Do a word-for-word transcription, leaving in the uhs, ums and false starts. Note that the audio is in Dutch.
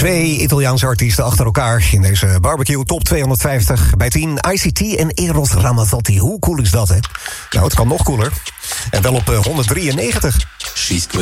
Twee Italiaanse artiesten achter elkaar in deze barbecue top tweehonderdvijftig. Bij tien I C T en Eros Ramazzotti. Hoe cool is dat, hè? Nou, het kan nog cooler. En wel op honderddrieënnegentig. She's